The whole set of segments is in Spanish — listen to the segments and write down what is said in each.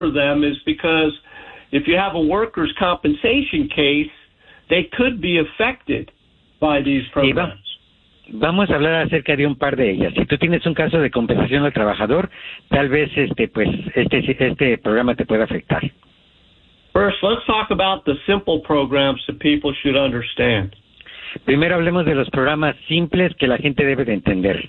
for them is because if you have a workers' compensation case, they could be affected by these programs. Vamos a hablar acerca de un par de ellas. Si tú tienes un caso de compensación al trabajador, tal vez este programa te pueda afectar. First, let's talk about the simple programs that people should understand. Primero hablemos de los programas simples que la gente debe de entender.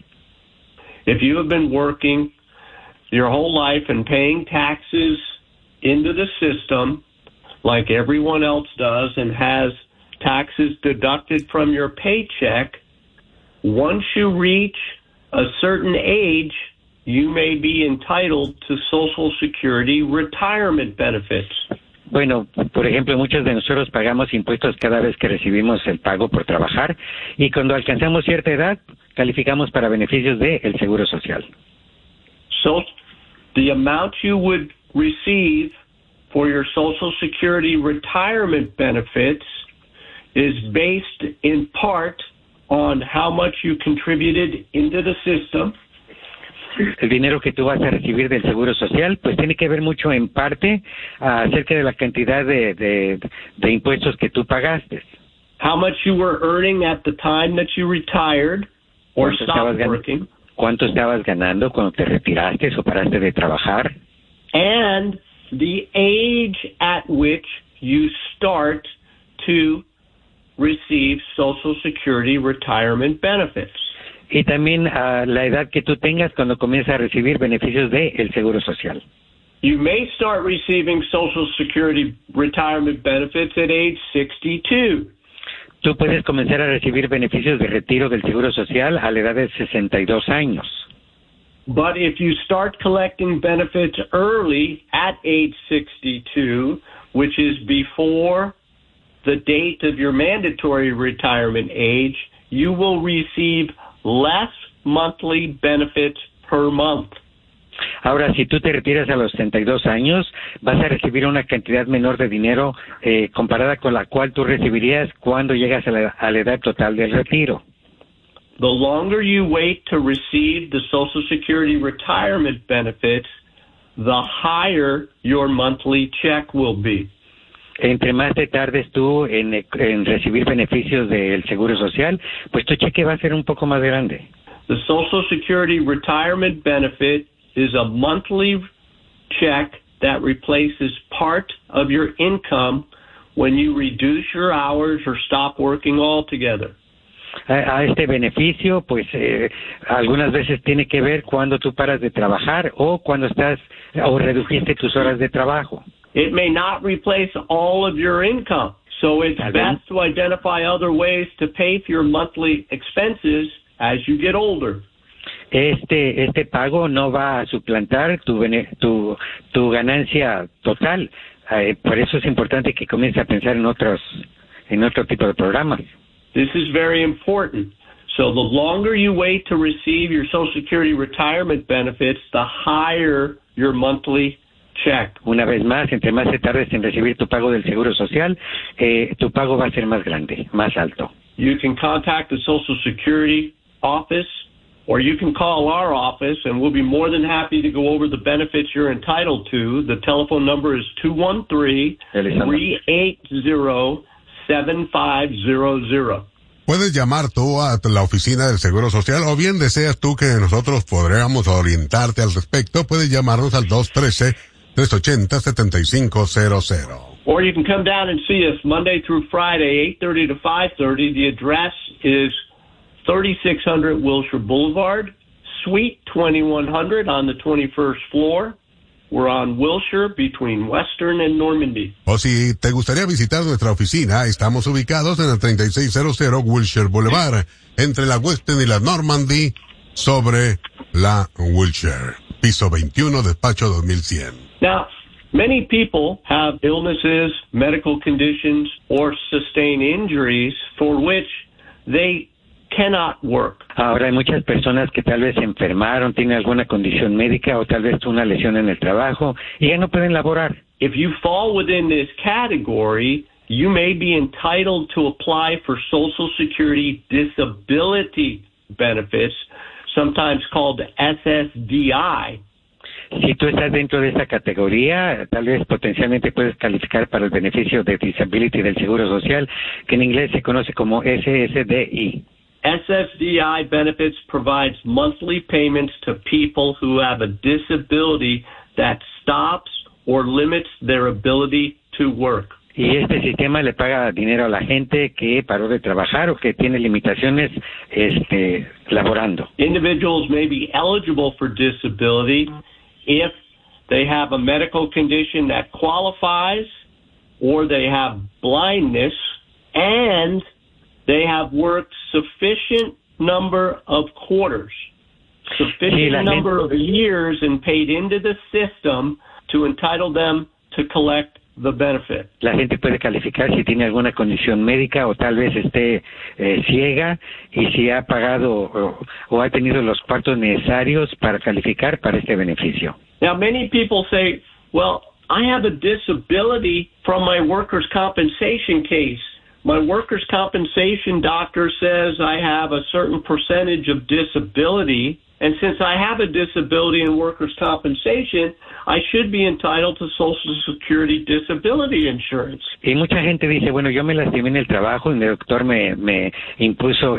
If you have been working your whole life and paying taxes into the system like everyone else does and has taxes deducted from your paycheck, once you reach a certain age, you may be entitled to Social Security retirement benefits. Bueno, por ejemplo, muchos de nosotros pagamos impuestos cada vez que recibimos el pago por trabajar y cuando alcanzamos cierta edad, calificamos para beneficios del Seguro Social. So, the amount you would receive for your Social Security retirement benefits is based in part on how much you contributed into the system. El dinero que tú vas a recibir del Seguro Social, pues tiene que ver mucho en parte acerca de la cantidad de impuestos que tú pagaste. How much you were earning at the time that you retired or stopped working. ¿Cuánto estabas ganando cuando te retiraste o paraste de trabajar? And the age at which you start to receive Social Security retirement benefits. Y también la edad que tú tengas cuando comienzas a recibir beneficios del Seguro Social. You may start receiving Social Security retirement benefits at age 62. Tú puedes comenzar a recibir beneficios de retiro del Seguro Social a la edad de 62 años. But if you start collecting benefits early at age 62, which is before the date of your mandatory retirement age, you will receive less monthly benefits per month. Ahora, si tú te retiras a los 62 años, vas a recibir una cantidad menor de dinero comparada con la cual tú recibirías cuando llegas a la edad total del retiro. The longer you wait to receive the Social Security retirement benefits, the higher your monthly check will be. Entre más te tardes tú en recibir beneficios del Seguro Social, pues tu cheque va a ser un poco más grande. The Social Security retirement benefit is a monthly check that replaces part of your income when you reduce your hours or stop working altogether. A este beneficio, pues algunas veces tiene que ver cuando tú paras de trabajar o cuando o redujiste tus horas de trabajo. It may not replace all of your income, so it's best to identify other ways to pay for your monthly expenses as you get older. Este pago no va a suplantar tu ganancia total. Por eso es importante que comiences a pensar en otro tipo de programas. This is very important. So the longer you wait to receive your Social Security retirement benefits, the higher your monthly check. Una vez más, entre más te tardes en recibir tu pago del Seguro Social, tu pago va a ser más grande, más alto. You can contact the Social Security office, or you can call our office, and we'll be more than happy to go over the benefits you're entitled to. The telephone number is 213-380-7500. Puedes llamar tú a la oficina del Seguro Social o bien deseas tú que nosotros podríamos orientarte al respecto, puedes llamarnos al 213-380-7500. Or you can come down and see us Monday through Friday, 8:30 to 5:30. The address is 3600 Wilshire Boulevard, Suite 2100 on the 21st floor. We're on Wilshire between Western and Normandy. O si te gustaría visitar nuestra oficina, estamos ubicados en el 3600 Wilshire Boulevard, entre la Western y la Normandy, sobre la Wilshire. Piso 21, despacho 2100. Now, many people have illnesses, medical conditions, or sustain injuries for which they cannot work. Ahora hay muchas personas que tal vez se enfermaron, tienen alguna condición médica o tal vez una lesión en el trabajo y ya no pueden laborar. If you fall within this category, you may be entitled to apply for Social Security disability benefits, sometimes called SSDI. Si tú estás dentro de esta categoría, tal vez potencialmente puedes calificar para el beneficio de disability del Seguro Social, que en inglés se conoce como SSDI. SSDI benefits provides monthly payments to people who have a disability that stops or limits their ability to work. Y este sistema le paga dinero a la gente que paró de trabajar o que tiene limitaciones laborando. Individuals may be eligible for disability if they have a medical condition that qualifies, or they have blindness, and they have worked sufficient number of quarters, sufficient number of years and paid into the system to entitle them to collect the benefit. La gente puede calificar si tiene alguna condición médica o tal vez esté ciega y si ha pagado o ha tenido los cuartos necesarios para calificar para este beneficio. Now, many people say, well, I have a disability from my workers' compensation case. My workers' compensation doctor says I have a certain percentage of disability, and since I have a disability in workers' compensation, I should be entitled to Social Security Disability Insurance. Y mucha gente dice, bueno, yo me lastimé en el trabajo y mi doctor me impuso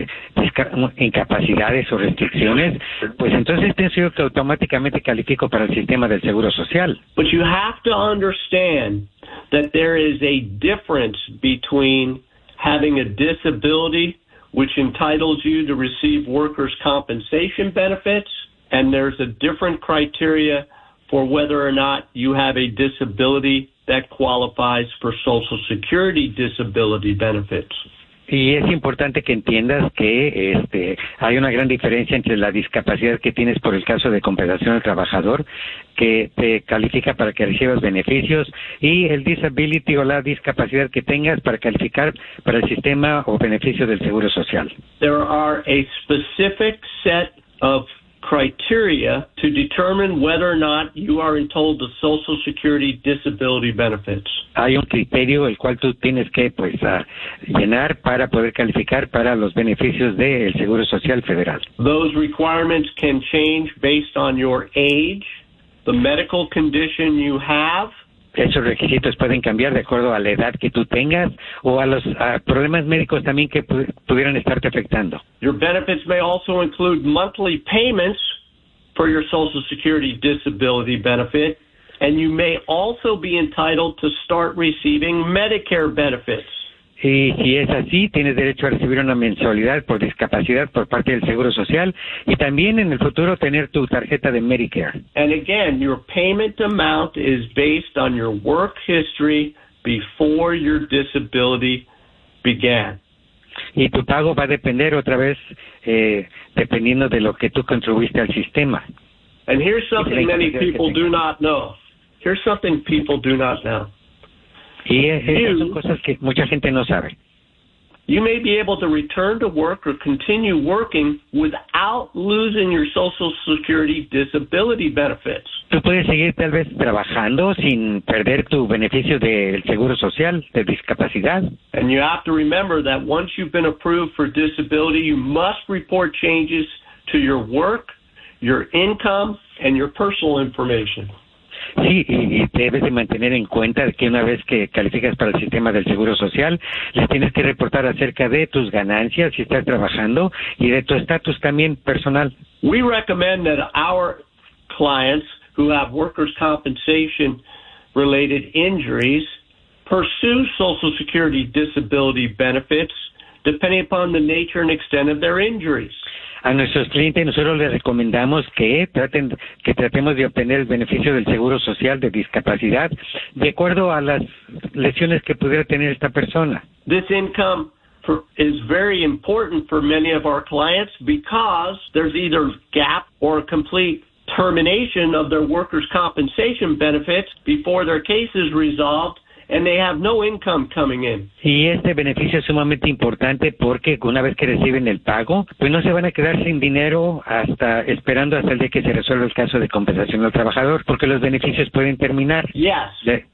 incapacidades o restricciones, pues entonces pienso yo que automáticamente califico para el sistema del Seguro Social. But you have to understand that there is a difference between having a disability which entitles you to receive workers' compensation benefits, and there's a different criteria for whether or not you have a disability that qualifies for Social Security disability benefits. Y es importante que entiendas que hay una gran diferencia entre la discapacidad que tienes por el caso de compensación al trabajador, que te califica para que recibas beneficios, y el disability o la discapacidad que tengas para calificar para el sistema o beneficio del Seguro Social. There are a specific set of criteria to determine whether or not you are entitled to Social Security disability benefits. Hay un criterio el cual tú tienes que llenar para poder calificar para los beneficios del Seguro Social Federal. Those requirements can change based on your age, the medical condition you have. Esos requisitos pueden cambiar de acuerdo a la edad que tú tengas o a los problemas médicos también que pudieran estarte afectando. Your benefits may also include monthly payments for your Social Security disability benefit, and you may also be entitled to start receiving Medicare benefits. Y si es así, tienes derecho a recibir una mensualidad por discapacidad por parte del Seguro Social y también en el futuro tener tu tarjeta de Medicare. And again, your payment amount is based on your work history before your disability began. Y tu pago va a depender otra vez dependiendo de lo que tú contribuiste al sistema. And here's something many people do not know. Here's something people do not know. Y esas son cosas que mucha gente no sabe. You may be able to return to work or continue working without losing your Social Security disability benefits. Tú puedes seguir tal vez trabajando sin perder tu beneficio del Seguro Social de discapacidad. And you have to remember that once you've been approved for disability, you must report changes to your work, your income, and your personal information. Sí, y debes de mantener en cuenta que una vez que calificas para el sistema del Seguro Social, les tienes que reportar acerca de tus ganancias si estás trabajando y de tu estatus también personal. We recommend that our clients who have workers' compensation related injuries pursue Social Security disability benefits depending upon the nature and extent of their injuries. A nuestros clientes nosotros les recomendamos que tratemos de obtener el beneficio del Seguro Social de discapacidad de acuerdo a las lesiones que pudiera tener esta persona. This income is very important for many of our clients because there's either gap or a complete termination of their workers' compensation benefits before their case is resolved, and they have no income coming in. Y este beneficio es sumamente importante porque una vez que reciben el pago, pues no se van a quedar sin dinero esperando hasta el día que se resuelva el caso de compensación al trabajador, porque los beneficios pueden terminar. Yes.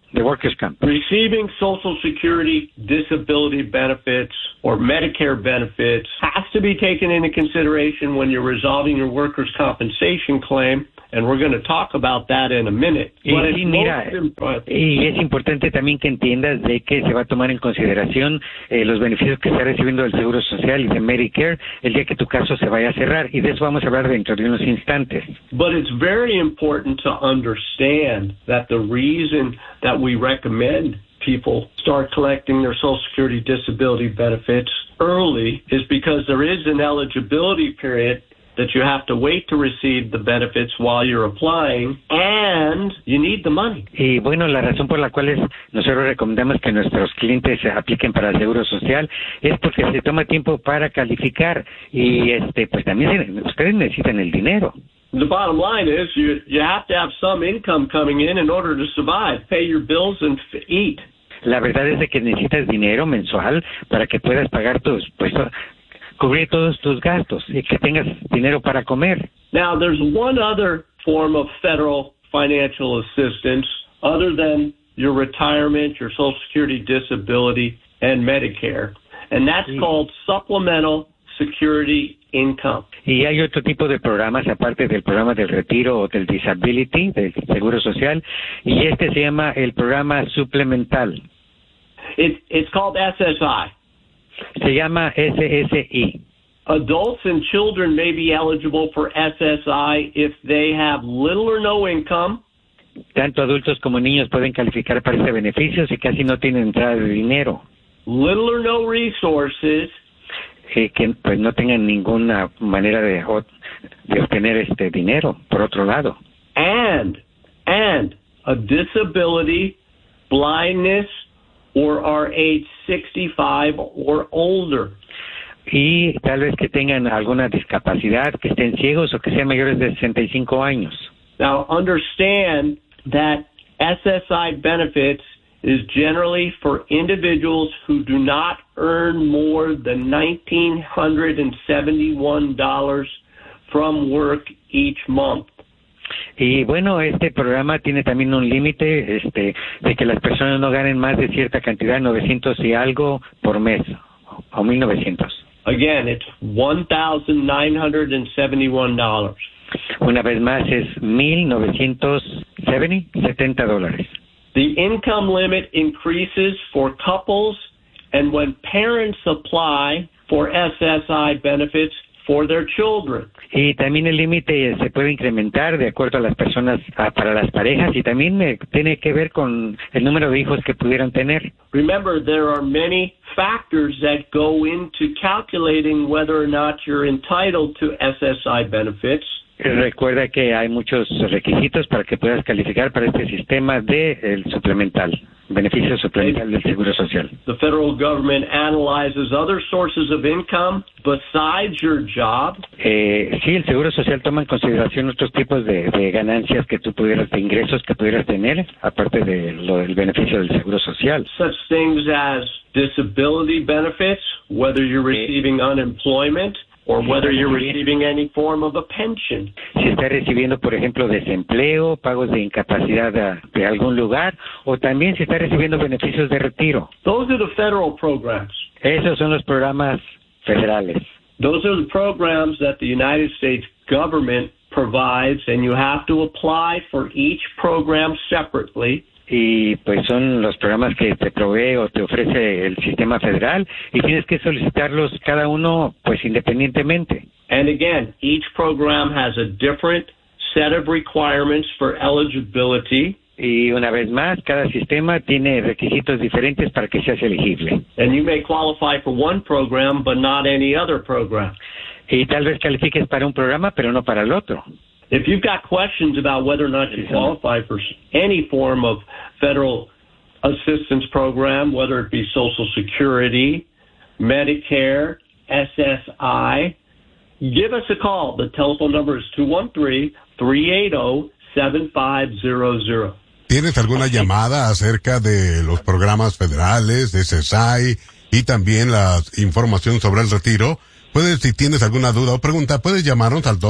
The workers' comp. Receiving Social Security disability benefits or Medicare benefits has to be taken into consideration when you're resolving your workers' compensation claim, and we're going to talk about that in a minute. Y sí, mira, y es importante también que entiendas de que se va a tomar en consideración los beneficios que está recibiendo del Seguro Social y de Medicare el día que tu caso se vaya a cerrar, y de eso vamos a hablar dentro de unos instantes. But it's very important to understand that the reason that we recommend people start collecting their Social Security disability benefits early is because there is an eligibility period that you have to wait to receive the benefits while you're applying, and you need the money. Y bueno, la razón por la cual nosotros recomendamos que nuestros clientes apliquen para el Seguro Social es porque se toma tiempo para calificar, y pues también ustedes necesitan el dinero. The bottom line is you have to have some income coming in order to survive, pay your bills and eat. La verdad es de que necesitas dinero mensual para que puedas pagar cubrir todos tus gastos y que tengas dinero para comer. Now, there's one other form of federal financial assistance other than your retirement, your Social Security disability, and Medicare, and that's called Supplemental Security Income. Y hay otro tipo de programas aparte del programa del retiro o del disability, del Seguro Social, y este se llama el programa suplemental. It's called SSI. Se llama SSI. Adults and children may be eligible for SSI if they have little or no income. Tanto adultos como niños pueden calificar para este beneficio si casi no tienen entrada de dinero. Little or no resources. Que pues no tengan ninguna manera de obtener dinero, por otro lado. And a disability, blindness, or are age 65 or older. Y tal vez que tengan alguna discapacidad, que estén ciegos o que sean mayores de 65 años. Now, understand that SSI benefits is generally for individuals who do not earn more than $1,971 from work each month. Y bueno, este programa tiene también un límite de que las personas no ganen más de cierta cantidad, 900 y algo por mes, o 1,900. Again, it's $1,971. Una vez más es $1,970. The income limit increases for couples and when parents apply for SSI benefits for their children. Y también el límite se puede incrementar de acuerdo a las personas, para las parejas, y también tiene que ver con el número de hijos que pudieran tener. Remember, there are many factors that go into calculating whether or not you're entitled to SSI benefits. Recuerda que hay muchos requisitos para que puedas calificar para este sistema de suplemental, beneficio suplemental del Seguro Social. The federal government analyzes other sources of income besides your job. Sí, el Seguro Social toma en consideración otros tipos de ganancias que tú pudieras, de ingresos que pudieras tener, aparte de del beneficio del Seguro Social. Such things as disability benefits, whether you're receiving unemployment, or whether you're receiving any form of a pension. Si está recibiendo, por ejemplo, desempleo, pagos de incapacidad de algún lugar, o también si está recibiendo beneficios de retiro. Those are the federal programs. Esos son los programas federales. Those are the programs that the United States government provides, and you have to apply for each program separately. Y pues son los programas que te provee o te ofrece el sistema federal, y tienes que solicitarlos cada uno pues independientemente. And again, each program has a different set of requirements for eligibility. Y una vez más, cada sistema tiene requisitos diferentes para que seas elegible. And you may qualify for one program but not any other program. Y tal vez califiques para un programa pero no para el otro. If you've got questions about whether or not you qualify for any form of federal assistance program, whether it be Social Security, Medicare, SSI, give us a call. The telephone number is 213-380-7500. ¿Tienes alguna llamada acerca de los programas federales, de SSI y también la información sobre el retiro? Si tienes alguna duda o pregunta, puedes llamarnos al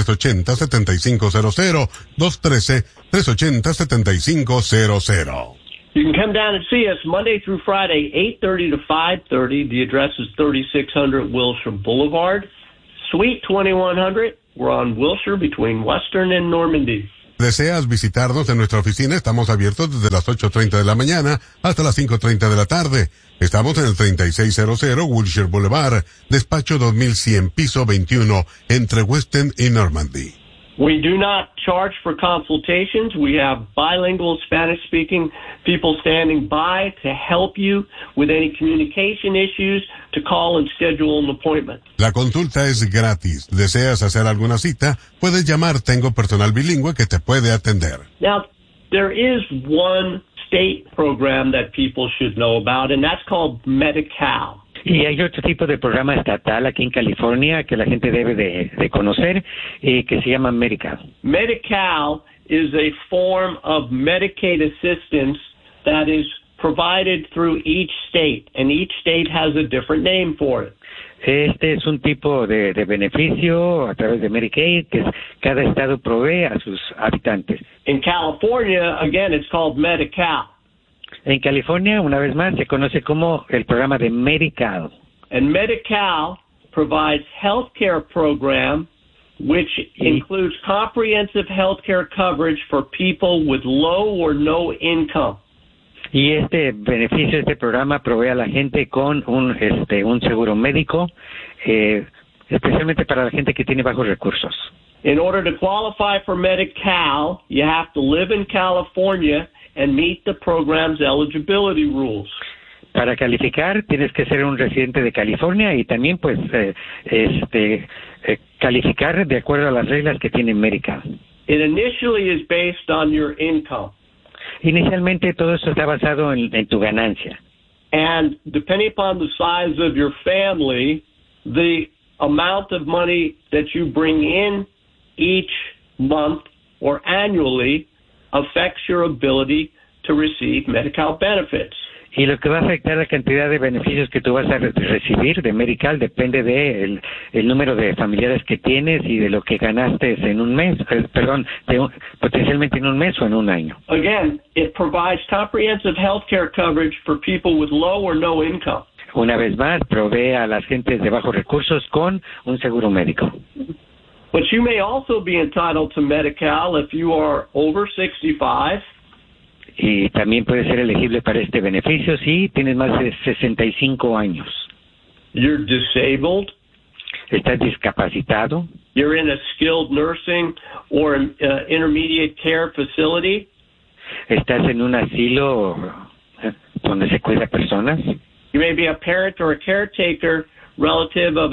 213-380-7500, 213-380-7500. You can come down and see us Monday through Friday, 8:30 to 5:30. The address is 3600 Wilshire Boulevard, Suite 2100. We're on Wilshire between Western and Normandy. ¿Deseas visitarnos en nuestra oficina? Estamos abiertos desde las 8:30 de la mañana hasta las 5:30 de la tarde. Estamos en el 3600 Wilshire Boulevard, despacho 2100, piso 21, entre Weston y Normandy. We do not charge for consultations. We have bilingual Spanish-speaking people standing by to help you with any communication issues, to call and schedule an appointment. La consulta es gratis. ¿Deseas hacer alguna cita? Puedes llamar. Tengo personal bilingüe que te puede atender. Now, there is one state program that people should know about, and that's called Medi-Cal. Y hay otro tipo de programa estatal aquí en California que la gente debe de conocer, que se llama Medi-Cal. Medi-Cal is a form of Medicaid assistance that is provided through each state, and each state has a different name for it. Este es un tipo de beneficio a través de Medicaid que cada estado provee a sus habitantes. In California, again, it's called Medi-Cal. En California, una vez más, se conoce como el programa de Medi-Cal. And Medi-Cal provides health care program which includes comprehensive health care coverage for people with low or no income. Y este beneficio, este programa provee a la gente con un seguro médico, especialmente para la gente que tiene bajos recursos. In order to qualify for Medi-Cal, you have to live in California and meet the program's eligibility rules. Para calificar tienes que ser un residente de California y también pues calificar de acuerdo a las reglas que tiene Medi-Cal. It initially is based on your income. Inicialmente todo esto está basado en tu ganancia. And depending upon the size of your family, the amount of money that you bring in each month or annually affects your ability to receive Medi-Cal benefits. Y lo que va a afectar la cantidad de beneficios que tú vas a recibir de Medi-Cal depende de el número de familiares que tienes y de lo que ganaste en un mes, potencialmente en un mes o en un año. Again, it provides comprehensive health care coverage for people with low or no income. Una vez más, provee a las gentes de bajos recursos con un seguro médico. But you may also be entitled to Medi-Cal if you are over 65. Y también puede ser elegible para este beneficio si tienes más de 65 años. You're disabled. Estás discapacitado. You're in a skilled nursing or intermediate care facility. Estás en un asilo donde se cuida personas. You may be a parent or a caretaker relative of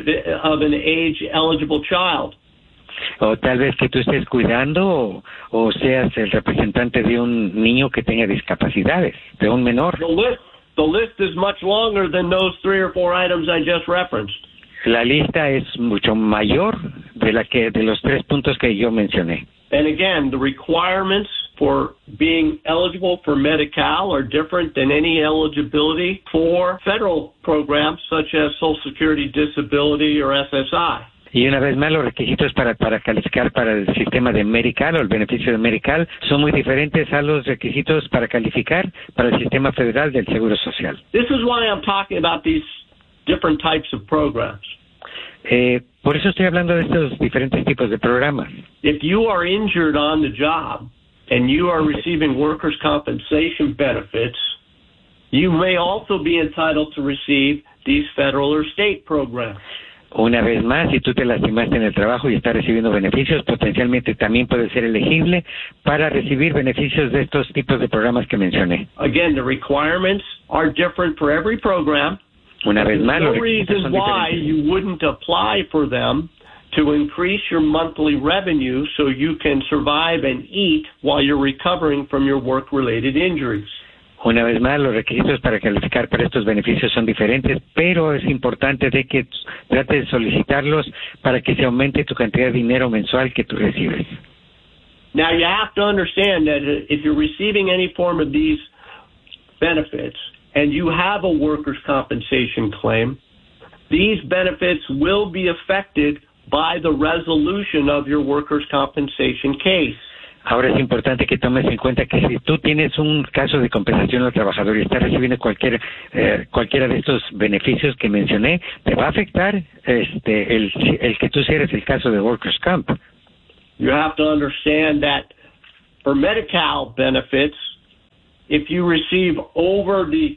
an age-eligible child. O tal vez que tú estés cuidando o seas el representante de un niño que tenga discapacidades, de un menor. The list is much longer than those 3 or 4 items I just referenced. La lista es mucho mayor de los 3 puntos que yo mencioné. And again, the requirements for being eligible for Medi-Cal are different than any eligibility for federal programs such as Social Security, Disability, or SSI. Y una vez más, los requisitos para calificar para el sistema de Medi-Cal o el beneficio de Medi-Cal son muy diferentes a los requisitos para calificar para el sistema federal del Seguro Social. This is why I'm talking about these different types of programs. Por eso estoy hablando de estos diferentes tipos de programas. If you are injured on the job and you are receiving workers' compensation benefits, you may also be entitled to receive these federal or state programs. Una vez más, si tú te lastimaste en el trabajo y estás recibiendo beneficios, potencialmente también puedes ser elegible para recibir beneficios de estos tipos de programas que mencioné. Again, the requirements are different for every program. Una vez más, no reason why you wouldn't apply for them to increase your monthly revenue so you can survive and eat while you're recovering from your work-related injuries. Una vez más, los requisitos para calificar para estos beneficios son diferentes, pero es importante de que trates de solicitarlos para que se aumente tu cantidad de dinero mensual que tú recibes. Now, you have to understand that if you're receiving any form of these benefits and you have a workers' compensation claim, these benefits will be affected by the resolution of your workers' compensation case. Ahora es importante que tomes en cuenta que si tú tienes un caso de compensación al trabajador y estás recibiendo cualquiera de estos beneficios que mencioné, te va a afectar el que tú cierres el caso de Workers' Comp. You have to understand that for Medi-Cal benefits, if you receive over the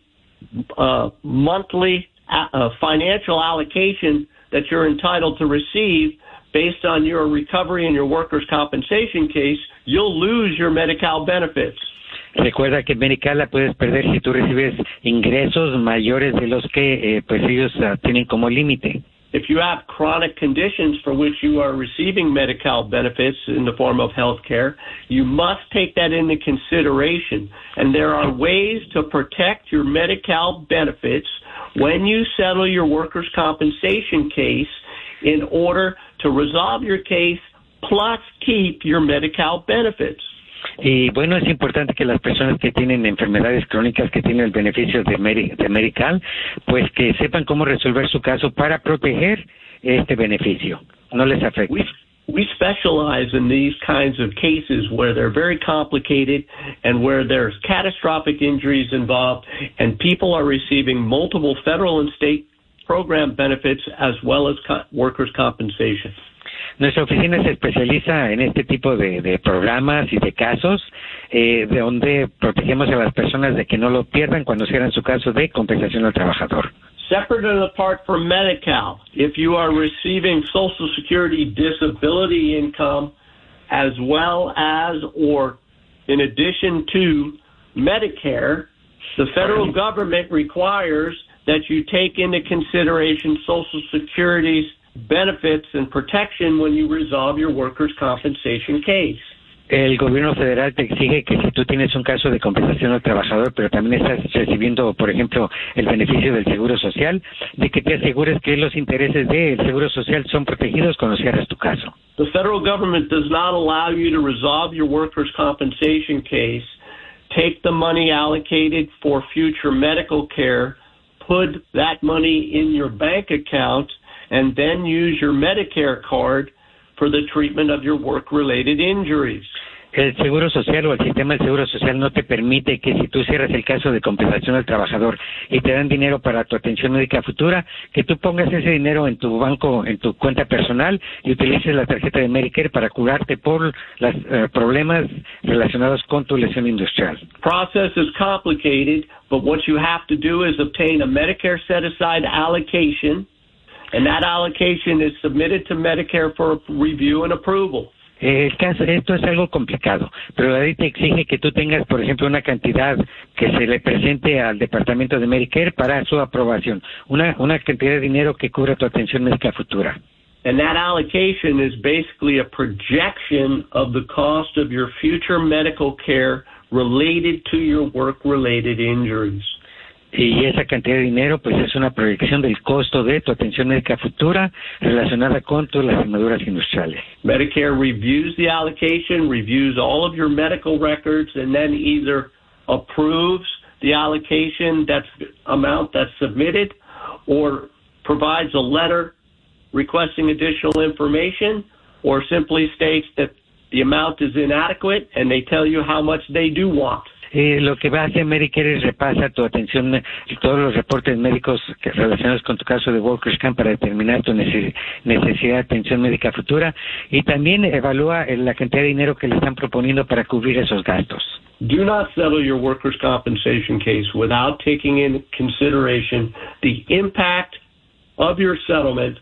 monthly financial allocation that you're entitled to receive based on your recovery in your workers' compensation case, you'll lose your Medi-Cal benefits. Recuerda que Medi-Cal la puedes perder si tú recibes ingresos mayores de los que pues ellos tienen como límite. If you have chronic conditions for which you are receiving Medi-Cal benefits in the form of health care, you must take that into consideration. And there are ways to protect your Medi-Cal benefits when you settle your workers' compensation case in order to resolve your case plus keep your Medi-Cal benefits. Y bueno, es importante que las personas que tienen enfermedades crónicas, que tienen el beneficio de Medi-Cal, pues que sepan cómo resolver su caso para proteger este beneficio, no les afecte. We specialize in these kinds of cases where they're very complicated and where there's catastrophic injuries involved and people are receiving multiple federal and state program benefits as well as workers' compensation. Nuestra oficina se especializa en este tipo de programas y de casos, de donde protegemos a las personas de que no lo pierdan cuando cierran su caso de compensación al trabajador. Separate and apart from Medi-Cal, if you are receiving Social Security disability income as well as or in addition to Medicare, the federal government requires that you take into consideration Social Security's benefits and protection when you resolve your workers' compensation case. El gobierno federal te exige que si tú tienes un caso de compensación al trabajador, pero también estás recibiendo, por ejemplo, el beneficio del Seguro Social, de que te asegures que los intereses del Seguro Social son protegidos cuando cierras tu caso. The federal government does not allow you to resolve your workers' compensation case, take the money allocated for future medical care, put that money in your bank account, and then use your Medicare card for the treatment of your work-related injuries. El Seguro Social o el sistema del Seguro Social no te permite que si tú cierras el caso de compensación al trabajador y te dan dinero para tu atención médica futura, que tú pongas ese dinero en tu banco, en tu cuenta personal y utilices la tarjeta de Medicare para curarte por los problemas relacionados con tu lesión industrial. Process is complicated, but what you have to do is obtain a Medicare set-aside allocation, and that allocation is submitted to Medicare for review and approval. Esto es algo complicado, pero la ley te exige que tú tengas, por ejemplo, una cantidad que se le presente al departamento de Medicare para su aprobación, una cantidad de dinero que cubra tu atención médica futura. And that allocation is basically a projection of the cost of your future medical care related to your work-related injuries. Y esa cantidad de dinero, pues, es una proyección del costo de tu atención médica futura relacionada con tus lastimaduras industriales. Medicare reviews the allocation, reviews all of your medical records, and then either approves the allocation amount that's submitted or provides a letter requesting additional information or simply states that the amount is inadequate and they tell you how much they do want. Lo que va a hacer Medicare es repasa tu atención, todos los reportes médicos relacionados con tu caso de Workers' Comp para determinar tu necesidad de atención médica futura y también evalúa la cantidad de dinero que le están proponiendo para cubrir esos gastos. Do not settle your workers' compensation case without taking in consideration the impact of your settlement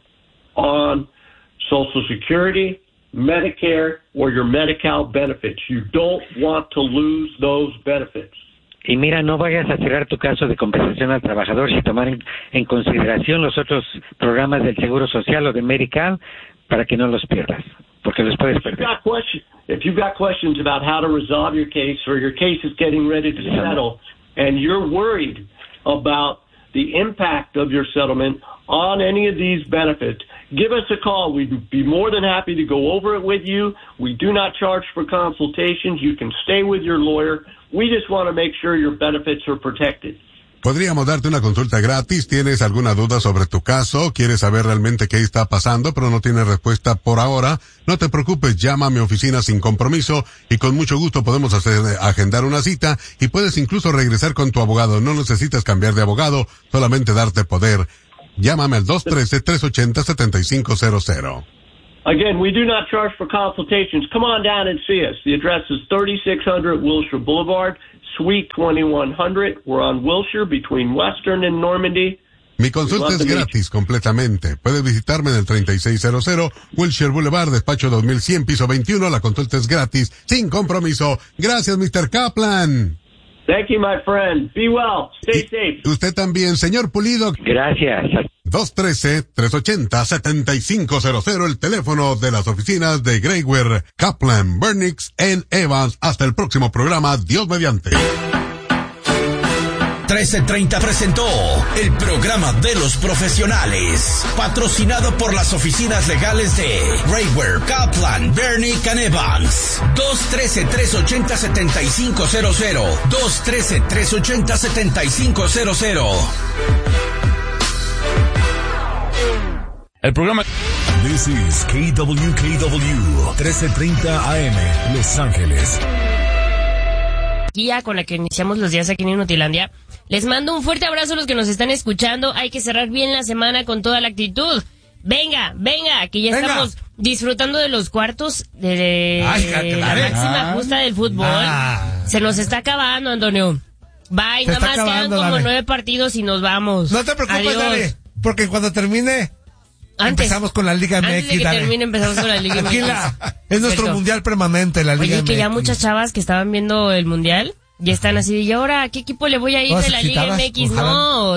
on Social Security, Medicare, or your Medi-Cal benefits. You don't want to lose those benefits. Y mira, no vayas a cerrar tu caso de compensación al trabajador sin tomar en consideración los otros programas del Seguro Social o de Medi-Cal para que no los pierdas, porque los puedes perder. If you've got questions about how to resolve your case or your case is getting ready to settle and you're worried about the impact of your settlement on any of these benefits, give us a call. We'd be more than happy to go over it with you. We do not charge for consultations. You can stay with your lawyer. We just want to make sure your benefits are protected. Podríamos darte una consulta gratis. ¿Tienes alguna duda sobre tu caso? ¿Quieres saber realmente qué está pasando, pero no tienes respuesta por ahora? No te preocupes, llama a mi oficina sin compromiso y con mucho gusto podemos agendar una cita y puedes incluso regresar con tu abogado. No necesitas cambiar de abogado, solamente darte poder. Llámame al 213-380-7500. Again, we do not charge for consultations. Come on down and see us. The address is 3600 Wilshire Boulevard, Suite 2100. We're on Wilshire between Western and Normandy. Mi consulta es gratis completamente. Puedes visitarme en el 3600 Wilshire Boulevard, despacho 2100, piso 21. La consulta es gratis, sin compromiso. Gracias, Mr. Kaplan. Thank you, my friend. Be well. Stay safe. Usted también, señor Pulido. Gracias. 213-380-7500, el teléfono de las oficinas de Graywear, Kaplan, Burnix en Evans. Hasta el próximo programa, Dios mediante. 1330 presentó el programa de los profesionales, patrocinado por las oficinas legales de Graywear, Kaplan, Burnix and Evans. 213-380-7500. 213-380-7500. El programa. This is KWKW 1330 AM, Los Ángeles. Guía con la que iniciamos los días aquí en Inutilandia. Les mando un fuerte abrazo a los que nos están escuchando. Hay que cerrar bien la semana con toda la actitud. Venga, que ya estamos disfrutando de los cuartos de la máxima justa del fútbol. Se nos está acabando, Antonio. Bye, nada más quedan como 9 partidos y nos vamos. No te preocupes, adiós. dale, porque cuando termine empezamos con la Liga MX. Antes de que termine empezamos con la Liga MX. Es nuestro mundial permanente, la Liga MX. Oye, que ya muchas chavas que estaban viendo el mundial ya están así, ¿y ahora qué equipo le voy a ir de la Liga MX? No,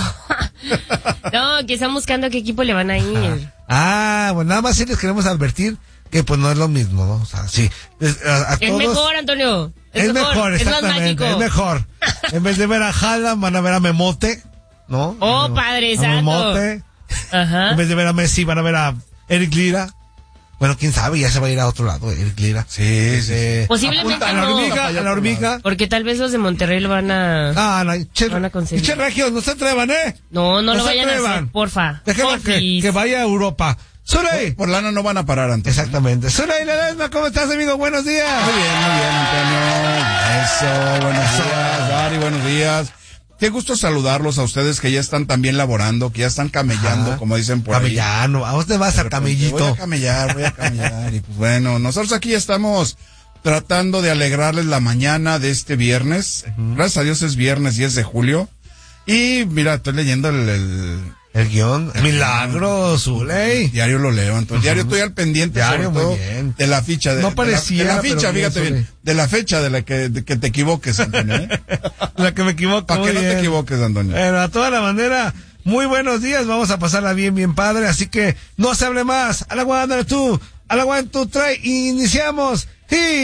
no, que están buscando a qué equipo le van a ir. Bueno, nada más sí les queremos advertir que pues no es lo mismo, ¿no? O sea, sí. Es mejor, Antonio. Es mejor, exactamente. Es mejor. En vez de ver a Haaland, van a ver a Memote, ¿no? Oh, Padre Santo. Memote. Ajá. En vez de ver a Messi, van a ver a Eric Lira. Bueno, quién sabe, ya se va a ir a otro lado, Eric Lira. Sí. Posiblemente a la hormiga. Porque tal vez los de Monterrey lo van a... van a conseguir. Che, Regios, no se atrevan, No lo vayan a hacer, porfa. Déjenlo que vaya a Europa. Zuley. Por lana no van a parar antes. Exactamente. Zuley Ledesma, ¿cómo estás, amigo? Buenos días. Muy bien, Antonio. Eso, buenos días, Dari, buenos días. Qué gusto saludarlos a ustedes que ya están también laborando, que ya están camellando, como dicen por ahí. Camellando, ¿a dónde vas a camellito? Voy a camellar. Y pues bueno, nosotros aquí estamos tratando de alegrarles la mañana de este viernes. Gracias a Dios es viernes 10 de julio. Y mira, estoy leyendo el guión. Milagro, Zuley. Diario lo leo, entonces diario estoy al pendiente diario, sobre todo de la ficha. No parecía, de la ficha, fíjate bien. De la fecha de la que te equivoques, Antonio. La que me equivoco. Para que no te equivoques, Antonio. Pero a toda la manera, muy buenos días, vamos a pasarla bien padre, así que no se hable más. A la one, tú, trae, iniciamos.